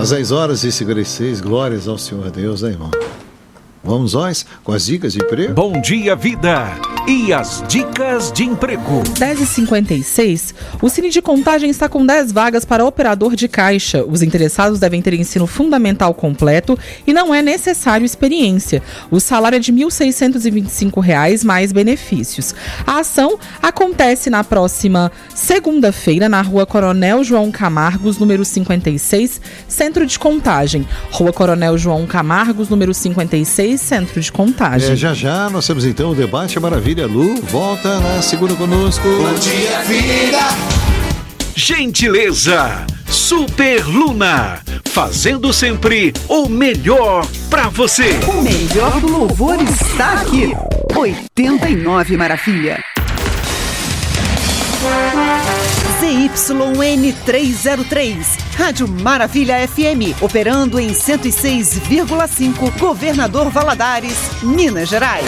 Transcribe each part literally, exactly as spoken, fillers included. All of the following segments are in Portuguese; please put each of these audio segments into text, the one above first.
Às dez horas e cinquenta e seis, glórias ao Senhor Deus, né, irmão? Vamos nós com as dicas de emprego? Bom dia, vida! E as dicas de emprego. dez e cinquenta e seis, o Cine de Contagem está com dez vagas para operador de caixa. Os interessados devem ter ensino fundamental completo e não é necessário experiência. O salário é de mil seiscentos e vinte e cinco reais mais benefícios. A ação acontece na próxima segunda-feira na Rua Coronel João Camargos, número cinquenta e seis, Centro de Contagem. Rua Coronel João Camargos, número cinquenta e seis, Centro de Contagem. É, já já nós temos então o debate Maravilha. Lu, volta na segunda conosco. Bom dia, vida! Gentileza, Super Luna, fazendo sempre o melhor pra você. O melhor do louvor está aqui. oitenta e nove Maravilha. Z Y N trezentos e três, Rádio Maravilha F M, operando em cento e seis vírgula cinco, Governador Valadares, Minas Gerais.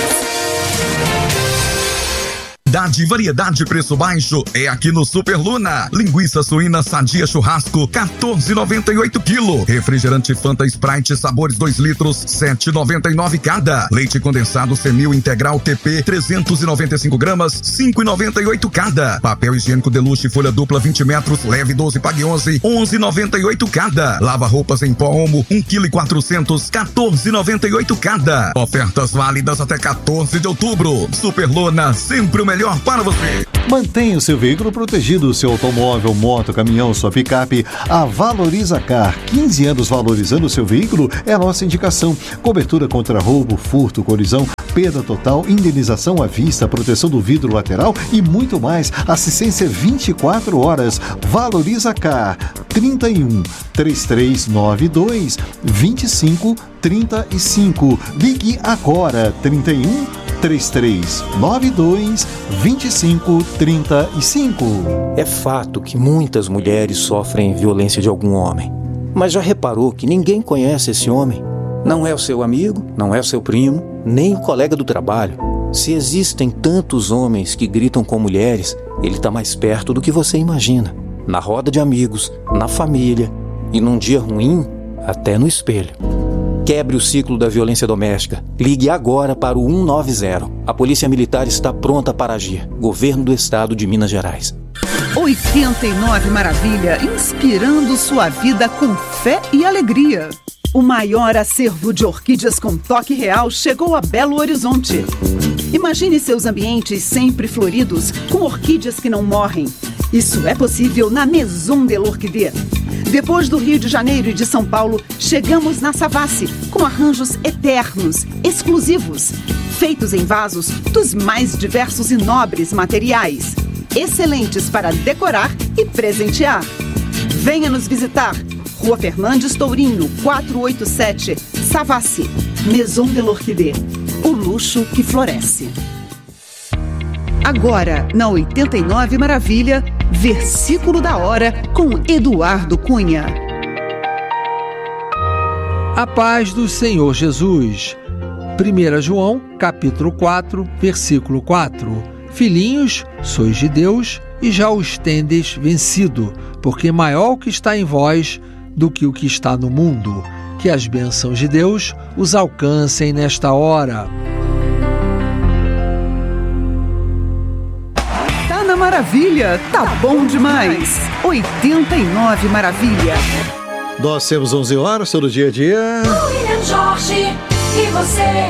Variedade, variedade, preço baixo é aqui no Super Luna. Linguiça suína sadia churrasco, quatorze reais e noventa e oito quilo. Refrigerante Fanta Sprite sabores dois litros, sete reais e noventa e nove cada. Leite condensado Semil integral T P, trezentos e noventa e cinco gramas, cinco reais e noventa e oito cada. Papel higiênico Deluxe folha dupla vinte metros, leve doze, pague onze, onze reais e noventa e oito cada. Lava roupas em pó Omo, um quilo e quatrocentos, quatorze reais e noventa e oito cada. Ofertas válidas até quatorze de outubro. Super Luna, sempre o melhor para você. Mantenha o seu veículo protegido, seu automóvel, moto, caminhão, sua picape. A Valoriza Car, quinze anos valorizando o seu veículo, é a nossa indicação. Cobertura contra roubo, furto, colisão, perda total, indenização à vista, proteção do vidro lateral e muito mais. Assistência vinte e quatro horas. Valoriza Car, trinta e um, três três nove dois, vinte e cinco, trinta e cinco. Ligue agora, trinta e um, três três nove dois, vinte e cinco, trinta e cinco. É fato que muitas mulheres sofrem violência de algum homem. Mas já reparou que ninguém conhece esse homem? Não é o seu amigo, não é o seu primo, nem o colega do trabalho. Se existem tantos homens que gritam com mulheres, ele está mais perto do que você imagina. Na roda de amigos, na família e num dia ruim, até no espelho. Quebre o ciclo da violência doméstica. Ligue agora para o cento e noventa. A Polícia Militar está pronta para agir. Governo do Estado de Minas Gerais. oitenta e nove Maravilha, inspirando sua vida com fé e alegria. O maior acervo de orquídeas com toque real chegou a Belo Horizonte. Imagine seus ambientes sempre floridos, com orquídeas que não morrem. Isso é possível na Maison de l'Orchidée. Depois do Rio de Janeiro e de São Paulo, chegamos na Savassi, com arranjos eternos, exclusivos, feitos em vasos dos mais diversos e nobres materiais, excelentes para decorar e presentear. Venha nos visitar, Rua Fernandes Tourinho, quatrocentos e oitenta e sete, Savassi, Maison de l'Orchidée, o luxo que floresce. Agora, na oitenta e nove Maravilha, Versículo da Hora, com Eduardo Cunha. A paz do Senhor Jesus. primeiro João, capítulo quatro, versículo quatro. Filhinhos, sois de Deus e já os tendes vencido, porque maior o que está em vós do que o que está no mundo. Que as bênçãos de Deus os alcancem nesta hora. Maravilha, tá bom demais. oitenta e nove Maravilha. Nós temos onze horas todo dia a dia. William Jorge, e você?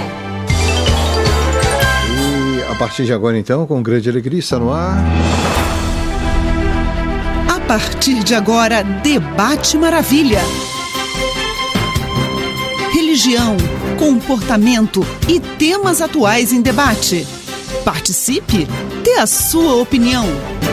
E a partir de agora então, com grande alegria, está no ar. A partir de agora, Debate Maravilha. Religião, comportamento e temas atuais em debate. Participe, dê a sua opinião.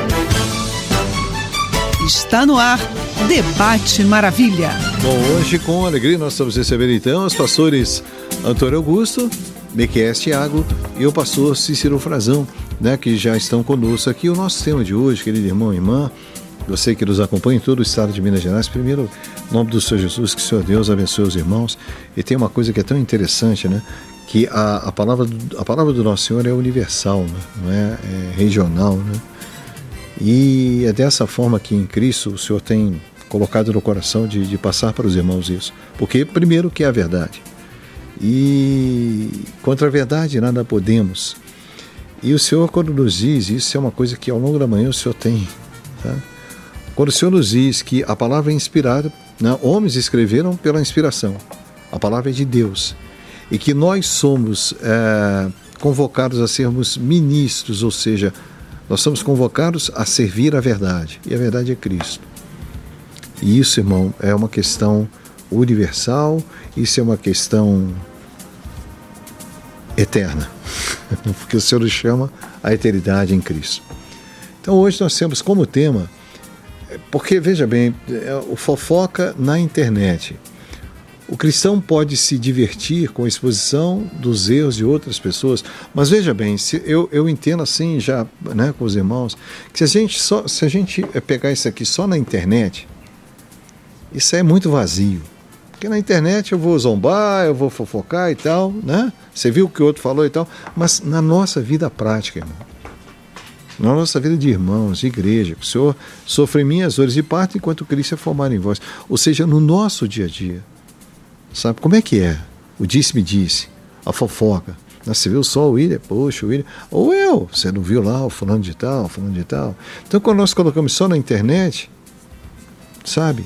Está no ar, Debate Maravilha. Bom, hoje com alegria nós estamos recebendo então os pastores Antônio Augusto, Miqueias Thiago e o pastor Cícero Frazão, né, que já estão conosco aqui. O nosso tema de hoje, querido irmão e irmã, você que nos acompanha em todo o estado de Minas Gerais, primeiro, em nome do Senhor Jesus, que o Senhor Deus abençoe os irmãos. E tem uma coisa que é tão interessante, né? Que a, a, palavra do, a palavra do Nosso Senhor é universal, né? Não é, é regional, né? E é dessa forma que em Cristo o Senhor tem colocado no coração de, de passar para os irmãos isso. Porque, primeiro, que é a verdade. E contra a verdade nada podemos. E o Senhor, quando nos diz, isso é uma coisa que ao longo da manhã o Senhor tem. Tá? Quando o Senhor nos diz que a palavra é inspirada, né? Homens escreveram pela inspiração. A palavra é de Deus. E que nós somos é, convocados a sermos ministros, ou seja, nós somos convocados a servir a verdade. E a verdade é Cristo. E isso, irmão, é uma questão universal, isso é uma questão eterna. Porque o Senhor nos chama à eternidade em Cristo. Então hoje nós temos como tema, porque veja bem, o fofoca na internet. O cristão pode se divertir com a exposição dos erros de outras pessoas, mas veja bem, se eu, eu entendo assim já, né, com os irmãos, que se a gente, só, se a gente pegar isso aqui só na internet, isso é muito vazio. Porque na internet eu vou zombar, eu vou fofocar e tal, né? Você viu o que o outro falou e tal, mas na nossa vida prática, irmão, na nossa vida de irmãos, de igreja, o Senhor sofre minhas dores de parto enquanto Cristo é formado em vós. Ou seja, no nosso dia a dia. Sabe como é que é? O disse-me disse, a fofoca. Você viu só o William? Poxa, o William. Ou eu, você não viu lá o fulano de tal, o fulano de tal. Então quando nós colocamos só na internet, sabe?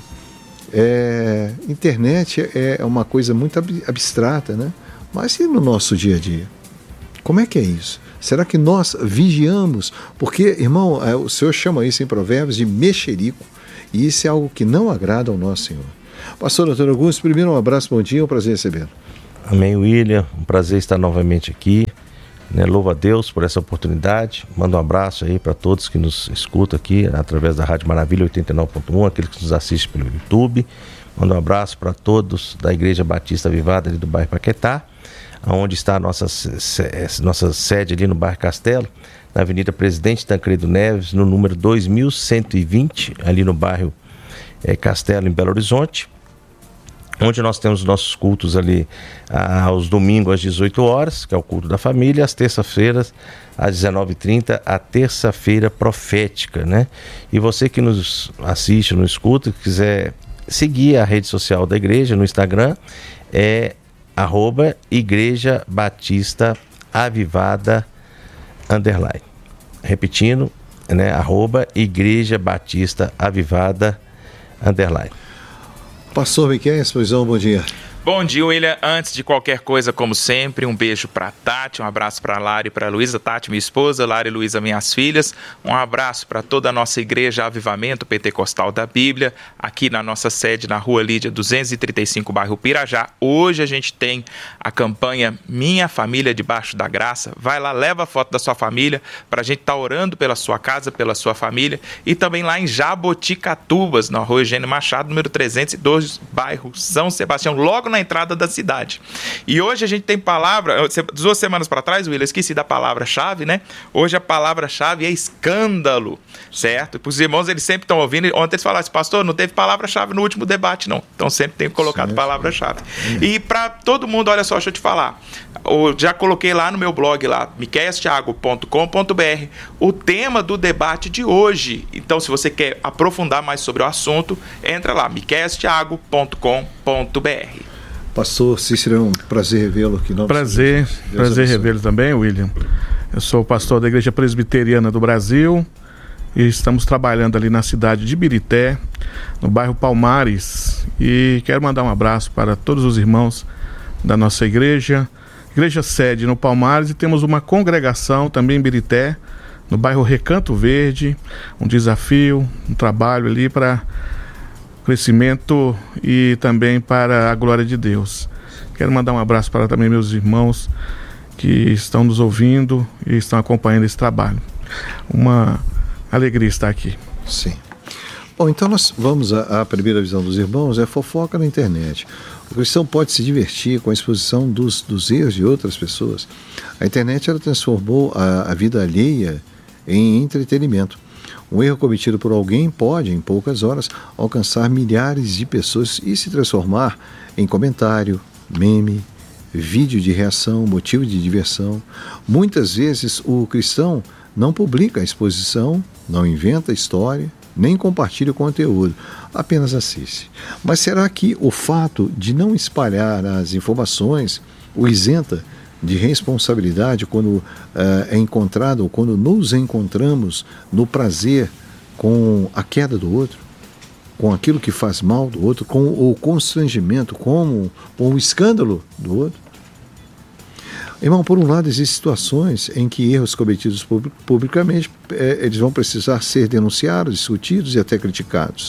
É, internet é uma coisa muito abstrata, né? Mas e no nosso dia a dia? Como é que é isso? Será que nós vigiamos? Porque, irmão, o Senhor chama isso em Provérbios de mexerico, e isso é algo que não agrada ao nosso Senhor. Pastor Antônio Augusto, primeiro um abraço, bom dia, é um prazer recebê-lo. Amém, William, um prazer estar novamente aqui, né? Louvo a Deus por essa oportunidade, mando um abraço aí para todos que nos escutam aqui através da Rádio Maravilha oitenta e nove ponto um, aqueles que nos assistem pelo YouTube, mando um abraço para todos da Igreja Batista Avivada ali do bairro Paquetá, onde está a nossa, nossa sede ali no bairro Castelo, na Avenida Presidente Tancredo Neves, no número dois mil cento e vinte, ali no bairro é, Castelo, em Belo Horizonte, onde nós temos nossos cultos ali aos domingos às dezoito horas, que é o culto da família, às terças-feiras às dezenove e trinta, a terça-feira profética, né? E você que nos assiste, nos escuta, que quiser seguir a rede social da igreja no Instagram, é arroba Igreja Batista Avivada underline. Repetindo, né? Arroba Igreja Batista Avivada underline. Pastor Miquel, exposição, bom dia. Bom dia, William. Antes de qualquer coisa, como sempre, um beijo para Tati, um abraço para Lara e para Luísa. Tati, minha esposa, Lara e Luísa, minhas filhas. Um abraço para toda a nossa igreja Avivamento Pentecostal da Bíblia, aqui na nossa sede, na Rua Lídia duzentos e trinta e cinco, bairro Pirajá. Hoje a gente tem a campanha Minha Família Debaixo da Graça. Vai lá, leva a foto da sua família, para a gente estar tá orando pela sua casa, pela sua família. E também lá em Jaboticatubas, na Rua Eugênio Machado, número trezentos e dois, bairro São Sebastião, logo na entrada da cidade. E hoje a gente tem palavra, duas semanas para trás, William, eu esqueci da palavra-chave, né? Hoje a palavra-chave é escândalo, certo? Para os irmãos, eles sempre estão ouvindo. Ontem eles falaram assim, pastor, não teve palavra-chave no último debate, não. Então sempre tem colocado palavra-chave. E para todo mundo, olha só, deixa eu te falar. Eu já coloquei lá no meu blog, lá, miqueias thiago ponto com ponto b r, o tema do debate de hoje. Então, se você quer aprofundar mais sobre o assunto, entra lá, miqueias thiago ponto com ponto b r. Pastor Cícero, é um prazer revê-lo aqui. Prazer, prazer revê-lo também, William. Eu sou pastor da Igreja Presbiteriana do Brasil e estamos trabalhando ali na cidade de Birité, no bairro Palmares, e quero mandar um abraço para todos os irmãos da nossa igreja, igreja sede no Palmares, e temos uma congregação também em Birité, no bairro Recanto Verde, um desafio, um trabalho ali para crescimento e também para a glória de Deus. Quero mandar um abraço para também meus irmãos que estão nos ouvindo e estão acompanhando esse trabalho. Uma alegria estar aqui. Sim. Bom, então nós vamos à, à primeira visão dos irmãos, é fofoca na internet. O cristão pode se divertir com a exposição dos, dos erros de outras pessoas. A internet, ela transformou a, a vida alheia em entretenimento. Um erro cometido por alguém pode, em poucas horas, alcançar milhares de pessoas e se transformar em comentário, meme, vídeo de reação, motivo de diversão. Muitas vezes o cristão não publica a exposição, não inventa história, nem compartilhe o conteúdo, apenas assiste. Mas será que o fato de não espalhar as informações o isenta de responsabilidade quando uh, é encontrado, ou quando nos encontramos no prazer com a queda do outro, com aquilo que faz mal do outro, com o constrangimento, com, com o escândalo do outro? Irmão, por um lado, existem situações em que erros cometidos publicamente, é, eles vão precisar ser denunciados, discutidos e até criticados.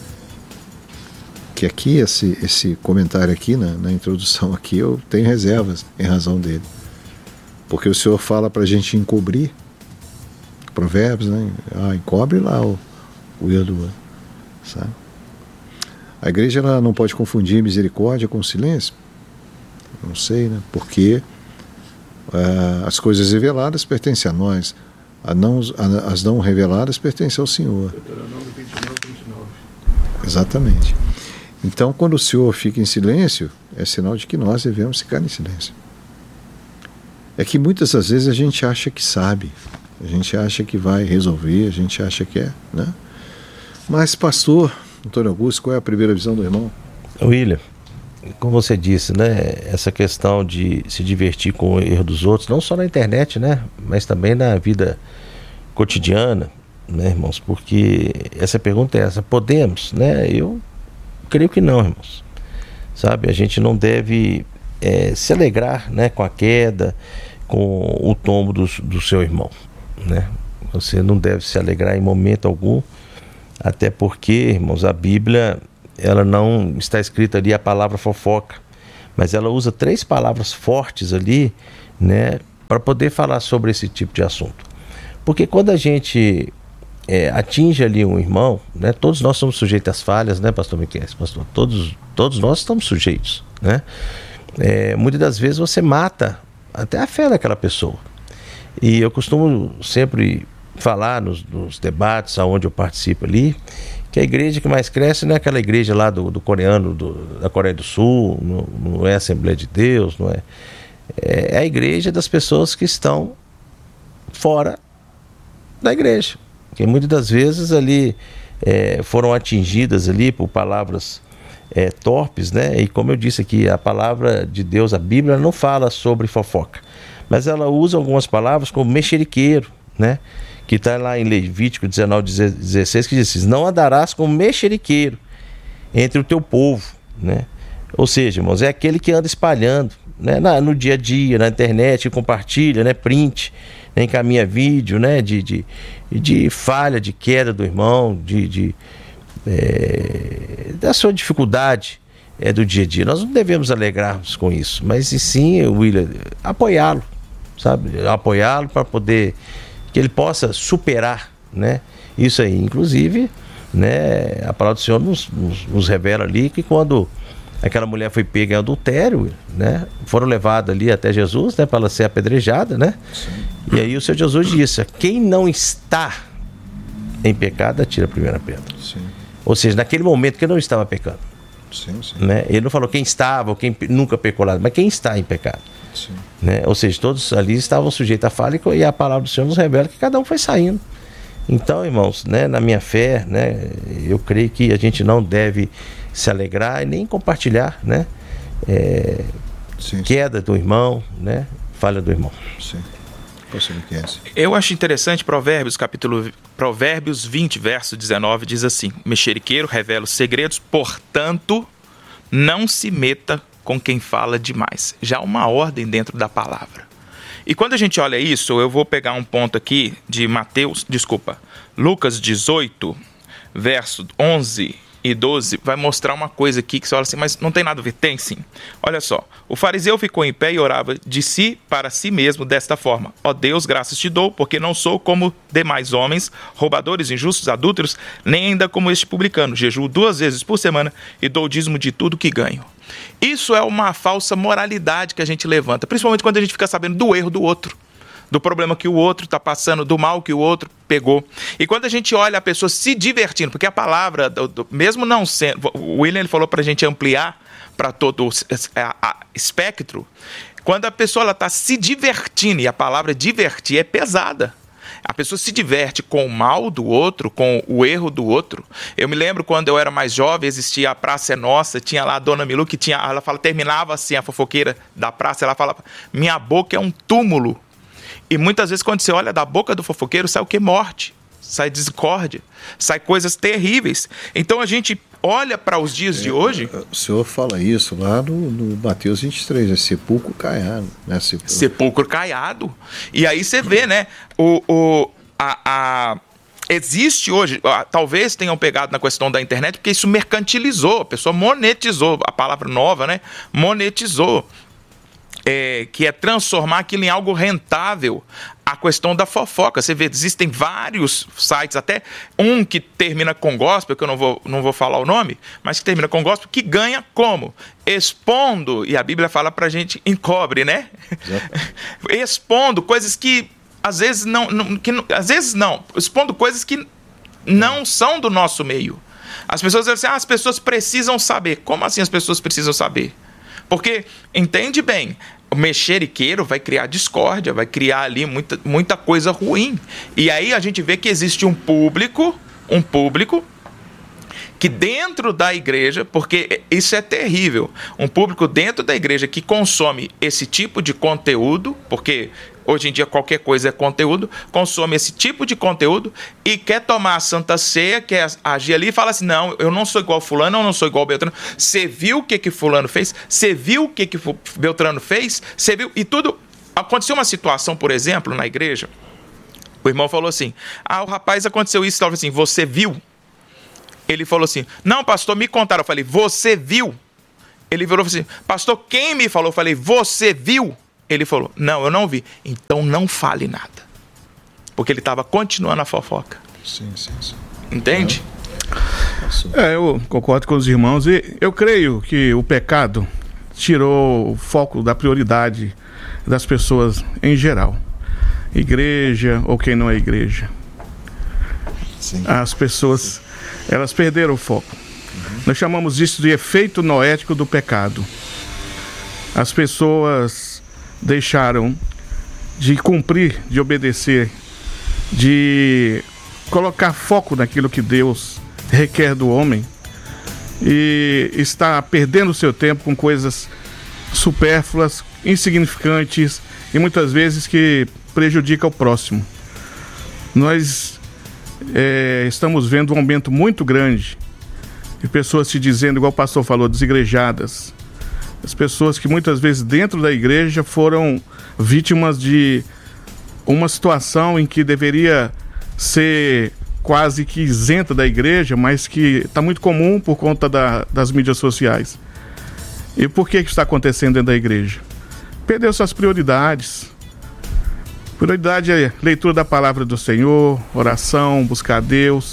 Que aqui, esse, esse comentário aqui, na, na introdução aqui, eu tenho reservas em razão dele. Porque o Senhor fala para a gente encobrir, Provérbios, né? Ah, encobre lá o, o erro do outro, sabe? A igreja, ela não pode confundir misericórdia com silêncio. Não sei, né? Porque Uh, as coisas reveladas pertencem a nós, a não, a, as não reveladas pertencem ao Senhor. Exatamente. Então, quando o Senhor fica em silêncio, é sinal de que nós devemos ficar em silêncio. É que muitas das vezes a gente acha que sabe, a gente acha que vai resolver, a gente acha que é, né? Mas, pastor Antônio Augusto, qual é a primeira visão do irmão? William, como você disse, né, essa questão de se divertir com o erro dos outros, não só na internet, né, mas também na vida cotidiana, né, irmãos, porque essa pergunta é essa, podemos, né, eu creio que não, irmãos, sabe, a gente não deve é, se alegrar, né, com a queda, com o tombo do, do seu irmão, né, você não deve se alegrar em momento algum, até porque, irmãos, a Bíblia, ela não está escrita ali a palavra fofoca, mas ela usa três palavras fortes ali, né, para poder falar sobre esse tipo de assunto. Porque quando a gente é, atinge ali um irmão, né, todos nós somos sujeitos às falhas, né, pastor Miquel, pastor, todos, todos nós estamos sujeitos, né, é, muitas das vezes você mata até a fé daquela pessoa. E eu costumo sempre falar nos, nos debates aonde eu participo ali, que a igreja que mais cresce não é aquela igreja lá do, do coreano, do, da Coreia do Sul, não, não é a Assembleia de Deus, não é, é a igreja das pessoas que estão fora da igreja, que muitas das vezes ali é, foram atingidas ali por palavras é, torpes, né? E como eu disse aqui, a palavra de Deus, a Bíblia, não fala sobre fofoca, mas ela usa algumas palavras como mexeriqueiro, né? Que está lá em Levítico dezenove, dezesseis, que diz assim, não andarás como mexeriqueiro entre o teu povo, né? Ou seja, irmãos, é aquele que anda espalhando, né? Na, no dia a dia, na internet, compartilha, né? Print, né? Encaminha vídeo, né? De, de, de falha, de queda do irmão, de, de, é, da sua dificuldade é, do dia a dia. Nós não devemos alegrarmos com isso, mas e sim, William, apoiá-lo, sabe? Apoiá-lo para poder que ele possa superar, né, isso aí. Inclusive, né, a palavra do Senhor nos, nos, nos revela ali que quando aquela mulher foi pega em adultério, né, foram levadas ali até Jesus, né, para ela ser apedrejada, né? Sim. E aí o Senhor Jesus disse, quem não está em pecado, atira a primeira pedra. Sim. Ou seja, naquele momento que ele não estava pecando. Sim, sim. Né? Ele não falou quem estava ou quem nunca pecou lá, mas quem está em pecado. Sim. Né? Ou seja, todos ali estavam sujeitos à falha e a palavra do Senhor nos revela que cada um foi saindo. Então, irmãos, né, na minha fé, né, eu creio que a gente não deve se alegrar e nem compartilhar, né, é, sim, queda do irmão, né, falha do irmão. Sim. Eu acho interessante Provérbios, capítulo Provérbios vinte, verso dezenove, diz assim: mexeriqueiro revela os segredos, portanto, não se meta com quem fala demais. Já há uma ordem dentro da palavra. E quando a gente olha isso, eu vou pegar um ponto aqui de Mateus, desculpa, Lucas dezoito, verso onze e doze, vai mostrar uma coisa aqui que você olha assim, mas não tem nada a ver? Tem sim. Olha só, o fariseu ficou em pé e orava de si para si mesmo desta forma: ó Deus, graças te dou, porque não sou como demais homens, roubadores, injustos, adúlteros, nem ainda como este publicano. Jejuo duas vezes por semana e dou o dízimo de tudo que ganho. Isso é uma falsa moralidade que a gente levanta, principalmente quando a gente fica sabendo do erro do outro, do problema que o outro está passando, do mal que o outro pegou. E quando a gente olha a pessoa se divertindo, porque a palavra, do, do, mesmo não sendo... O William ele falou para a gente ampliar para todo o a, a, espectro. Quando a pessoa está se divertindo, e a palavra divertir é pesada, A pessoa se diverte com o mal do outro, com o erro do outro. Eu me lembro quando eu era mais jovem, existia a Praça é Nossa, tinha lá a Dona Milu, que tinha, ela fala, terminava assim, a fofoqueira da praça, ela fala, minha boca é um túmulo. E muitas vezes quando você olha da boca do fofoqueiro, sai o que? Morte, sai discórdia, sai coisas terríveis. Então a gente olha para os dias é, de hoje... O senhor fala isso lá no, no Mateus vinte e três, é sepulcro caiado. Né? Sepulcro. sepulcro caiado. E aí você vê, né, o, o, a, a, existe hoje, talvez tenham pegado na questão da internet, porque isso mercantilizou, a pessoa monetizou, a palavra nova, né, monetizou. É, que é transformar aquilo em algo rentável, a questão da fofoca. Você vê, existem vários sites, até um que termina com gospel, que eu não vou, não vou falar o nome, mas que termina com gospel, que ganha como? Expondo, e a Bíblia fala pra gente, encobre, né? Expondo coisas que, às vezes não, não, que, às vezes não, expondo coisas que não são do nosso meio. As pessoas dizem assim, ah, as pessoas precisam saber. Como assim as pessoas precisam saber? Porque, entende bem, o mexeriqueiro vai criar discórdia, vai criar ali muita, muita coisa ruim. E aí a gente vê que existe um público, um público que dentro da igreja, porque isso é terrível, um público dentro da igreja que consome esse tipo de conteúdo, porque hoje em dia qualquer coisa é conteúdo, consome esse tipo de conteúdo e quer tomar a Santa Ceia, quer agir ali e fala assim, não, eu não sou igual fulano, eu não sou igual Beltrano. Você viu o que que fulano fez? Você viu o que que Beltrano fez? Você viu? E tudo... Aconteceu uma situação, por exemplo, na igreja, o irmão falou assim, ah, o rapaz aconteceu isso, talvez assim, você viu? Ele falou assim, não, pastor, me contaram. Eu falei, você viu? Ele virou e falou assim, pastor, quem me falou? Eu falei, você viu? Ele falou, não, eu não vi. Então não fale nada. Porque ele estava continuando a fofoca. Sim, sim, sim. Entende? É, eu concordo com os irmãos e eu creio que o pecado tirou o foco da prioridade das pessoas em geral. Igreja ou quem não é igreja. Sim. As pessoas, elas perderam o foco. Uhum. Nós chamamos isso de efeito noético do pecado. As pessoas deixaram de cumprir, de obedecer, de colocar foco naquilo que Deus requer do homem e está perdendo o seu tempo com coisas supérfluas, insignificantes e muitas vezes que prejudica o próximo. Nós é, estamos vendo um aumento muito grande de pessoas se dizendo, igual o pastor falou, desigrejadas. As pessoas que muitas vezes dentro da igreja foram vítimas de uma situação em que deveria ser quase que isenta da igreja, mas que está muito comum por conta da, das mídias sociais. E por que que está acontecendo dentro da igreja? Perdeu suas prioridades. Prioridade é leitura da palavra do Senhor, oração, buscar a Deus.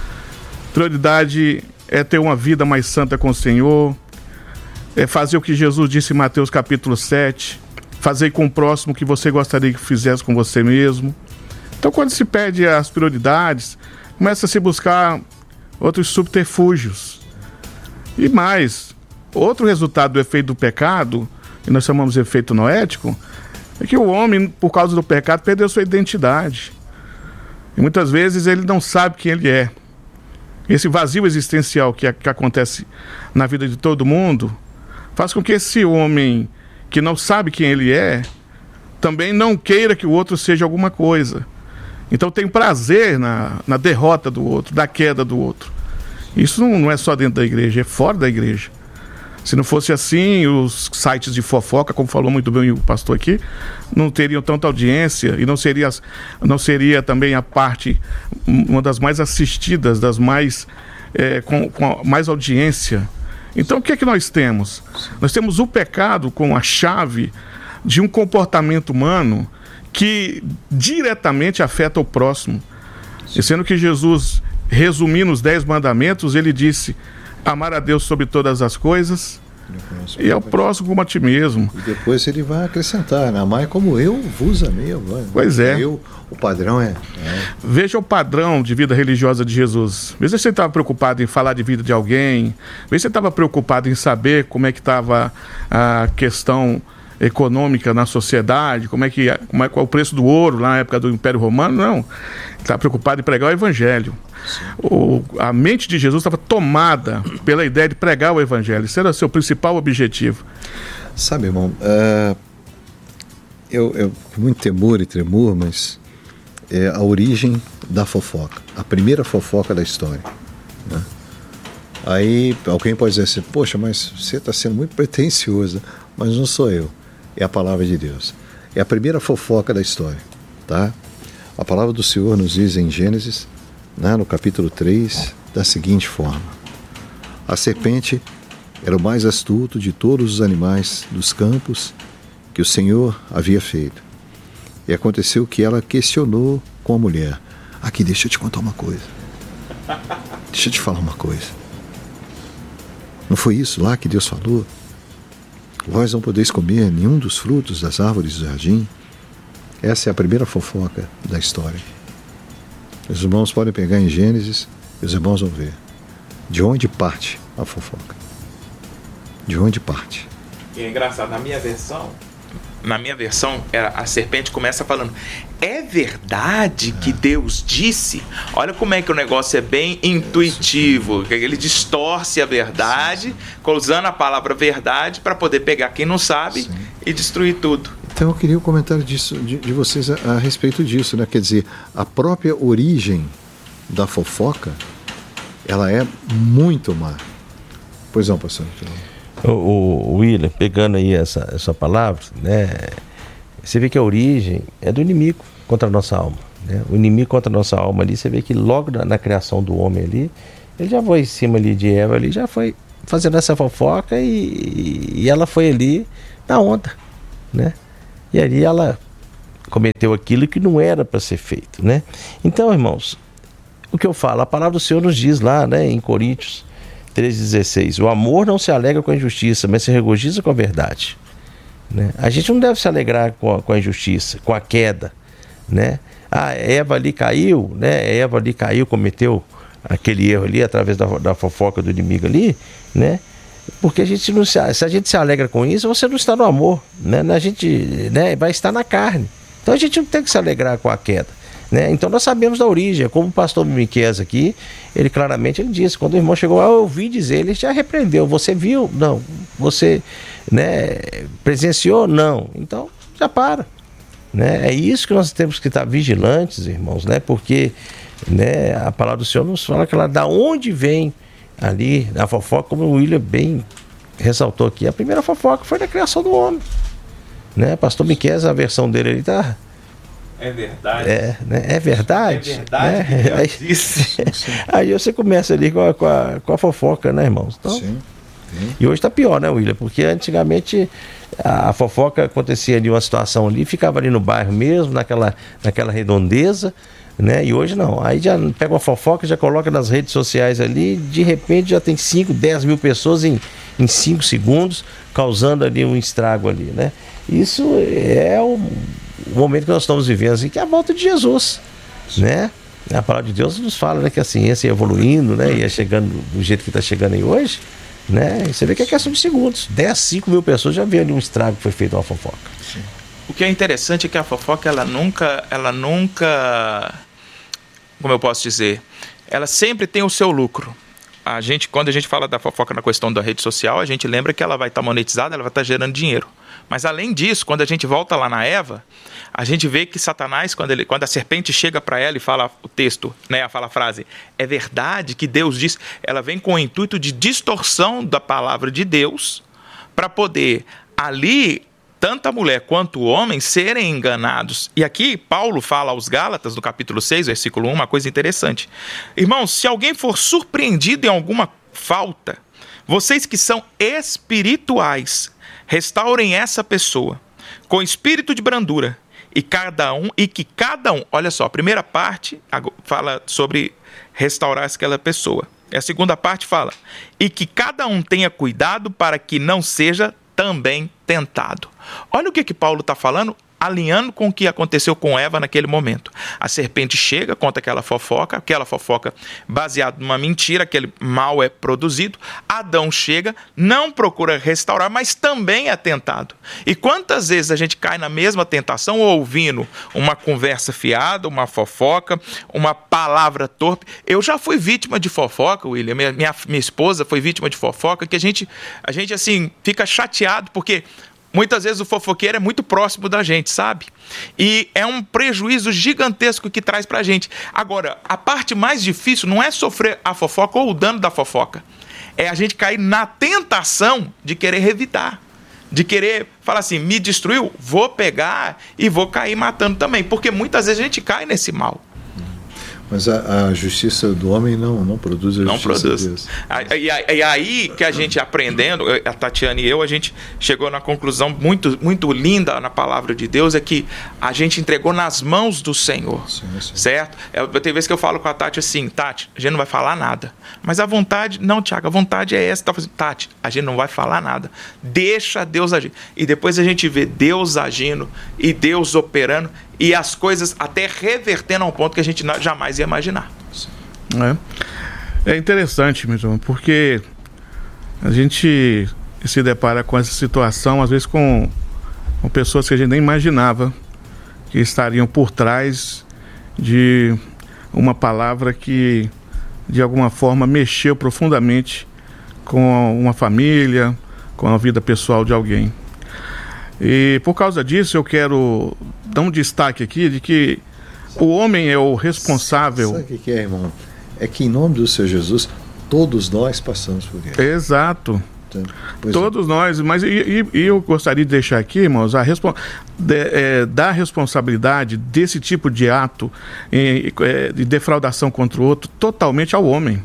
Prioridade é ter uma vida mais santa com o Senhor. É fazer o que Jesus disse em Mateus capítulo sete, fazer com o próximo o que você gostaria que fizesse com você mesmo. Então, quando se perde as prioridades, começa a se buscar outros subterfúgios. E mais, outro resultado do efeito do pecado, que nós chamamos de efeito noético, é que o homem, por causa do pecado, perdeu sua identidade. E muitas vezes ele não sabe quem ele é. Esse vazio existencial que, que acontece na vida de todo mundo faz com que esse homem que não sabe quem ele é também não queira que o outro seja alguma coisa. Então tem prazer na, na derrota do outro, da queda do outro. Isso não, não é só dentro da igreja, é fora da igreja. Se não fosse assim, os sites de fofoca, como falou muito bem o pastor aqui, não teriam tanta audiência e não seria, não seria também a parte, uma das mais assistidas, das mais, é, com, com mais audiência. Então o que é que nós temos? Nós temos o pecado como a chave de um comportamento humano que diretamente afeta o próximo. E sendo que Jesus, resumindo os dez mandamentos, ele disse: amar a Deus sobre todas as coisas e ao próximo como a ti mesmo. E depois ele vai acrescentar, né? Amar como eu vos amei agora. Pois é. Eu, o padrão é, é... Veja o padrão de vida religiosa de Jesus. Veja se você estava preocupado em falar de vida de alguém. Veja se você estava preocupado em saber como é que estava a questão econômica na sociedade, como é que como é, qual é o preço do ouro lá na época do Império Romano, não. Ele está preocupado em pregar o Evangelho. O, a mente de Jesus estava tomada pela ideia de pregar o Evangelho. Esse era o seu principal objetivo. Sabe, irmão, uh, eu, eu com muito temor e tremor, mas é a origem da fofoca, a primeira fofoca da história, né? Aí alguém pode dizer assim, poxa, mas você está sendo muito pretensioso. Mas não sou eu, é a palavra de Deus. É a primeira fofoca da história, tá? A palavra do Senhor nos diz em Gênesis, né, no capítulo três, da seguinte forma: a serpente era o mais astuto de todos os animais dos campos que o Senhor havia feito. E aconteceu que ela questionou com a mulher. Aqui, deixa eu te contar uma coisa. Deixa eu te falar uma coisa. Não foi isso lá que Deus falou? Vós não podeis comer nenhum dos frutos das árvores do jardim. Essa é a primeira fofoca da história. Os irmãos podem pegar em Gênesis e os irmãos vão ver de onde parte a fofoca. De onde parte. E é engraçado, na minha versão, na minha versão, era, a serpente começa falando, é verdade que Deus disse? Olha como é que o negócio é bem intuitivo, que ele distorce a verdade, usando a palavra verdade para poder pegar quem não sabe. Sim. E destruir tudo. Então eu queria um comentário disso, de, de vocês a, a respeito disso, né? Quer dizer, a própria origem da fofoca, ela é muito má. Pois não, pastor? O, o William, pegando aí essa, essa palavra, né, você vê que a origem é do inimigo contra a nossa alma, né? O inimigo contra a nossa alma ali, você vê que logo na, na criação do homem ali, ele já foi em cima ali de Eva, ali, já foi fazendo essa fofoca e, e ela foi ali na onda, né? E ali ela cometeu aquilo que não era para ser feito, né? Então, irmãos, o que eu falo, a palavra do Senhor nos diz lá, né, em Coríntios treze, dezesseis, o amor não se alegra com a injustiça, mas se regozija com a verdade, né? A gente não deve se alegrar com a, com a injustiça, com a queda, né? Ah, Eva ali caiu, né? Eva ali caiu, cometeu aquele erro ali através da, da fofoca do inimigo ali, né? Porque a gente não se, se a gente se alegra com isso, você não está no amor, né? A gente, né, vai estar na carne. Então a gente não tem que se alegrar com a queda, né? Então nós sabemos da origem, como o pastor Miqueias aqui, ele claramente ele disse, quando o irmão chegou, ah, eu ouvi dizer, ele já repreendeu, você viu? Não. Você, né, presenciou? Não. Então já para, né? É isso que nós temos que estar vigilantes, irmãos, né? Porque, né, a palavra do Senhor nos fala que ela, da onde vem ali a fofoca, como o William bem ressaltou aqui, a primeira fofoca foi da criação do homem, né? Pastor Miqueias, a versão dele ele tá É verdade. É, né? É verdade. É verdade. Né? Aí, aí você começa ali com a, com a, com a fofoca, né, irmãos? Então, sim, sim. E hoje tá pior, né, William? Porque antigamente a, a fofoca acontecia ali, uma situação ali, ficava ali no bairro mesmo, naquela, naquela redondeza, né? E hoje não. Aí já pega uma fofoca, já coloca nas redes sociais ali, de repente já tem cinco, dez mil pessoas em cinco segundos, causando ali um estrago ali, né? Isso é o, o momento que nós estamos vivendo, assim, que é a volta de Jesus, né? A palavra de Deus nos fala, né, que a ciência ia evoluindo, né? Ia chegando do jeito que está chegando aí hoje, né? E você vê que é questão de segundos. dez, cinco mil pessoas já viram ali um estrago que foi feito uma fofoca. Sim. O que é interessante é que a fofoca, ela nunca, ela nunca, como eu posso dizer, ela sempre tem o seu lucro. A gente, quando a gente fala da fofoca na questão da rede social, a gente lembra que ela vai estar monetizada, ela vai estar gerando dinheiro. Mas além disso, quando a gente volta lá na Eva, a gente vê que Satanás, quando, ele, quando a serpente chega para ela e fala o texto, né, fala a frase, é verdade que Deus diz, ela vem com o intuito de distorção da palavra de Deus, para poder ali, tanto a mulher quanto o homem, serem enganados. E aqui Paulo fala aos Gálatas, no capítulo seis, versículo um, uma coisa interessante. Irmãos, se alguém for surpreendido em alguma falta, vocês que são espirituais, restaurem essa pessoa com espírito de brandura, e cada um, e que cada um, olha só, a primeira parte fala sobre restaurar aquela pessoa. E a segunda parte fala, e que cada um tenha cuidado para que não seja também tentado. Olha o que que Paulo está falando alinhando com o que aconteceu com Eva naquele momento. A serpente chega, conta aquela fofoca, aquela fofoca baseada numa mentira, aquele mal é produzido. Adão chega, não procura restaurar, mas também é tentado. E quantas vezes a gente cai na mesma tentação ouvindo uma conversa fiada, uma fofoca, uma palavra torpe? Eu já fui vítima de fofoca, William, minha, minha, minha esposa foi vítima de fofoca, que a gente, a gente assim, fica chateado, porque muitas vezes o fofoqueiro é muito próximo da gente, sabe? E é um prejuízo gigantesco que traz pra gente. Agora, a parte mais difícil não é sofrer a fofoca ou o dano da fofoca. É a gente cair na tentação de querer revidar. De querer falar assim, me destruiu, vou pegar e vou cair matando também. Porque muitas vezes a gente cai nesse mal. Mas a, a justiça do homem não, não produz a não justiça produz. de Deus. E, e, e aí que a gente aprendendo, a Tatiana e eu, a gente chegou na conclusão muito, muito linda na palavra de Deus, é que a gente entregou nas mãos do Senhor, sim, sim. Certo? Eu, tem vezes que eu falo com a Tati assim, Tati, a gente não vai falar nada. Mas a vontade, não, Tiago, a vontade é essa. Tá fazendo, Tati, a gente não vai falar nada. Deixa Deus agir. E depois a gente vê Deus agindo e Deus operando e as coisas até revertendo a um ponto que a gente jamais ia imaginar. É, é interessante mesmo, porque a gente se depara com essa situação, às vezes com, com pessoas que a gente nem imaginava que estariam por trás de uma palavra que de alguma forma mexeu profundamente com uma família, com a vida pessoal de alguém. E por causa disso eu quero dar um destaque aqui de que o homem é o responsável. Sabe o que, que é, irmão? É que em nome do Senhor Jesus, todos nós passamos por isso. Exato. Pois todos é. nós, mas e, e, e eu gostaria de deixar aqui, irmãos, a respo- de, é, da responsabilidade desse tipo de ato é, de defraudação contra o outro totalmente ao homem.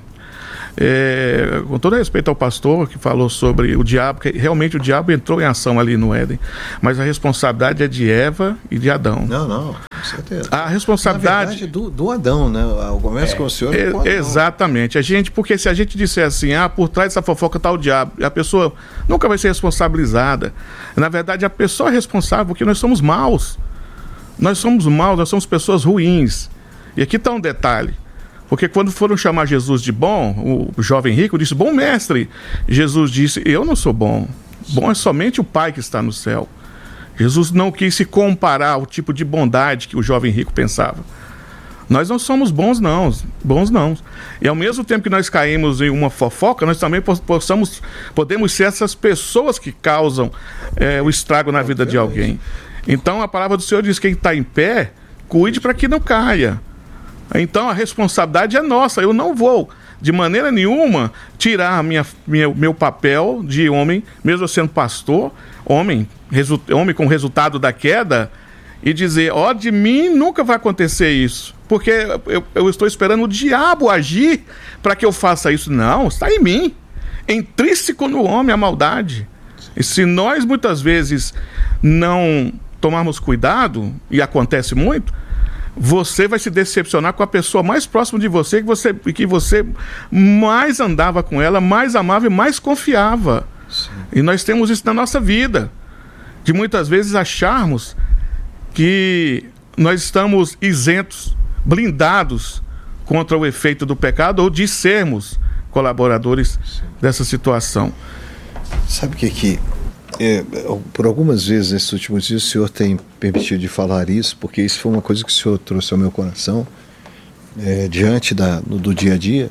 É, com todo respeito ao pastor que falou sobre o diabo, que realmente o diabo entrou em ação ali no Éden, mas a responsabilidade é de Eva e de Adão. Não, não, com certeza. A responsabilidade Na verdade, do, do Adão, né? O começo é, com o senhor é, com exatamente. A gente, porque se a gente disser assim, ah, por trás dessa fofoca está o diabo, a pessoa nunca vai ser responsabilizada. Na verdade, a pessoa é responsável porque nós somos maus. Nós somos maus, nós somos pessoas ruins. E aqui está um detalhe. Porque quando foram chamar Jesus de bom, o jovem rico disse, bom mestre. Jesus disse, eu não sou bom. Bom é somente o Pai que está no céu. Jesus não quis se comparar ao tipo de bondade que o jovem rico pensava. Nós não somos bons não, bons não. E ao mesmo tempo que nós caímos em uma fofoca, nós também possamos, podemos ser essas pessoas que causam é, o estrago na vida de alguém. Então a palavra do Senhor diz, quem está em pé, cuide para que não caia. Então a responsabilidade é nossa. Eu não vou, de maneira nenhuma, tirar a minha, minha, meu papel de homem, mesmo eu sendo pastor, homem, resu, homem com resultado da queda, e dizer, ó, oh, de mim nunca vai acontecer isso, porque eu, eu estou esperando o diabo agir para que eu faça isso. Não, está em mim. Intrínseco no homem a maldade. E se nós muitas vezes não tomarmos cuidado, e acontece muito, você vai se decepcionar com a pessoa mais próxima de você, que você, que você mais andava com ela, mais amava e mais confiava. Sim. E nós temos isso na nossa vida, de muitas vezes acharmos que nós estamos isentos, blindados contra o efeito do pecado, ou de sermos colaboradores Sim. dessa situação. Sabe o que que... É, por algumas vezes nesses últimos dias o senhor tem permitido de falar isso, porque isso foi uma coisa que o senhor trouxe ao meu coração é, diante da, no, do dia a dia.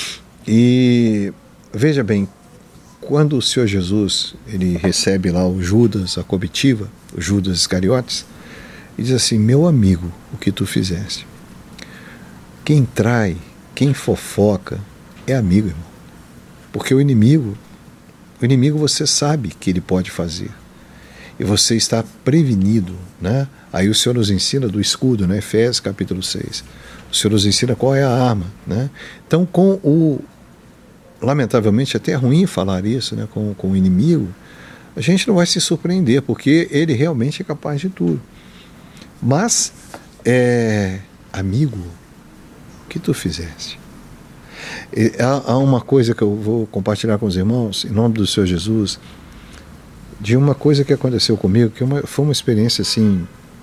E veja bem, quando o Senhor Jesus ele recebe lá o Judas, a comitiva, o Judas Iscariotes, e diz assim, meu amigo, o que tu fizeste? Quem trai, quem fofoca é amigo, irmão. Porque o inimigo O inimigo você sabe que ele pode fazer. E você está prevenido, né? Aí o Senhor nos ensina do escudo, né? Efésios capítulo seis. O Senhor nos ensina qual é a arma, né? Então, com o... Lamentavelmente, até é ruim falar isso, né? Com, com o inimigo, a gente não vai se surpreender, porque ele realmente é capaz de tudo. Mas, é... amigo, o que tu fizeste? Há uma coisa que eu vou compartilhar com os irmãos, em nome do Senhor Jesus, de uma coisa que aconteceu comigo, que uma, foi uma experiência assim,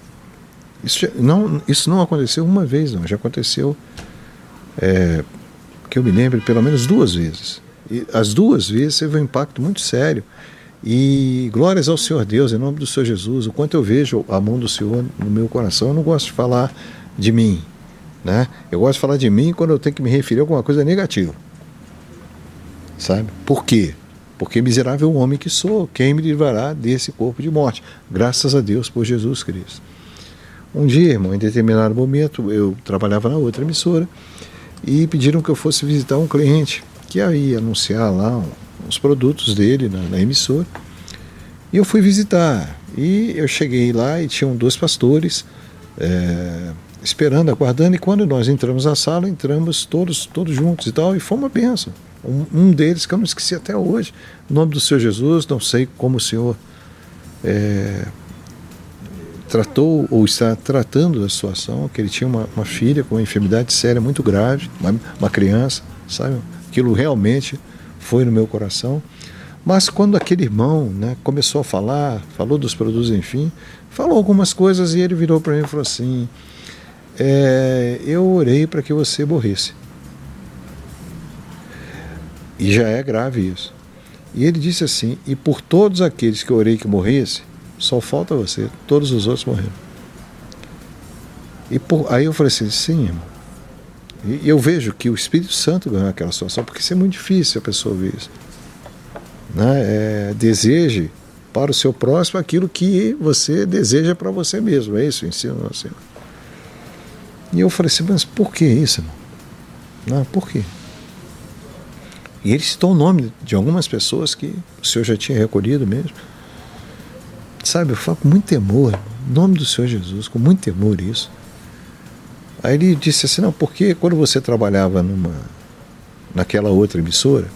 Isso, já, não, isso não aconteceu uma vez, não. Já aconteceu, é, que eu me lembro, pelo menos duas vezes. E as duas vezes teve um impacto muito sério. E glórias ao Senhor Deus, em nome do Senhor Jesus, o quanto eu vejo a mão do Senhor no meu coração. Eu não gosto de falar de mim, né? Eu gosto de falar de mim quando eu tenho que me referir a alguma coisa negativa, sabe? Por quê? Porque miserável homem que sou, quem me livrará desse corpo de morte? Graças a Deus por Jesus Cristo. Um dia, irmão, em determinado momento, eu trabalhava na outra emissora e pediram que eu fosse visitar um cliente que ia anunciar lá os produtos dele na, na emissora. E eu fui visitar. E eu cheguei lá e tinham dois pastores é, esperando, aguardando. E quando nós entramos na sala, entramos todos, todos juntos e tal. E foi uma bênção. Um, um deles, que eu não esqueci até hoje, em nome do Senhor Jesus, não sei como o Senhor é, tratou ou está tratando da situação, que ele tinha uma, uma filha com uma enfermidade séria muito grave, uma, uma criança, sabe? Aquilo realmente foi no meu coração. Mas quando aquele irmão, né, começou a falar, falou dos produtos, enfim, falou algumas coisas e ele virou para mim e falou assim, é, eu orei para que você morresse. E já é grave isso. E ele disse assim, e por todos aqueles que eu orei que morresse, só falta você, todos os outros morreram. E por, aí eu falei assim, sim, irmão. E eu vejo que o Espírito Santo ganhou aquela situação, porque isso é muito difícil a pessoa ver isso. Né? É, deseje para o seu próximo aquilo que você deseja para você mesmo. É isso o ensino assim. E eu falei assim, mas por que isso, irmão? Não, por quê? E ele citou o nome de algumas pessoas que o Senhor já tinha recolhido mesmo. Sabe, eu falo com muito temor, em nome do Senhor Jesus, com muito temor isso. Aí ele disse assim, não, porque quando você trabalhava numa, naquela outra emissora,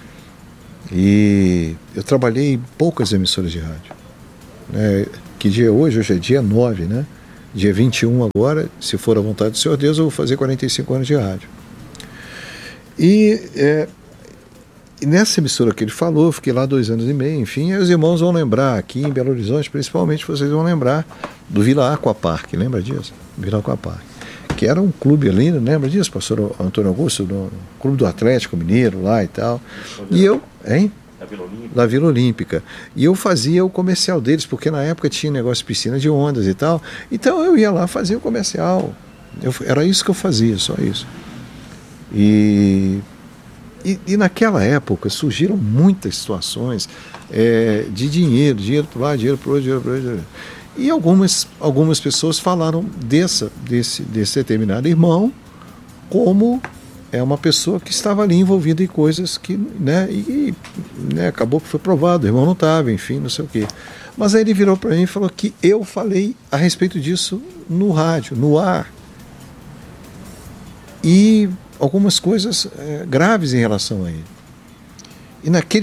e eu trabalhei em poucas emissoras de rádio. Né? Que dia é hoje? Hoje é dia nove, né? Dia vinte e um agora, se for a vontade do Senhor Deus, eu vou fazer quarenta e cinco anos de rádio. E... É, E nessa emissora que ele falou, eu fiquei lá dois anos e meio, enfim, aí os irmãos vão lembrar, aqui em Belo Horizonte, principalmente vocês vão lembrar do Vila Aquapark, lembra disso? Vila Aquapark, que era um clube ali, lembra disso, pastor Antônio Augusto, do clube do Atlético Mineiro lá e tal. E eu, hein? Da Vila Olímpica. Da Vila Olímpica. E eu fazia o comercial deles, porque na época tinha negócio de piscina de ondas e tal, então eu ia lá fazer o comercial. Eu, era isso que eu fazia, só isso. E... E, e naquela época surgiram muitas situações é, de dinheiro, dinheiro para lá, dinheiro para outro, dinheiro para outro. E algumas, algumas pessoas falaram dessa, desse, desse determinado irmão como é uma pessoa que estava ali envolvida em coisas que, né, e né, acabou que foi provado, o irmão não estava, enfim, não sei o quê. Mas aí ele virou para mim e falou que eu falei a respeito disso no rádio, no ar. E algumas coisas é, graves em relação a ele. E naquele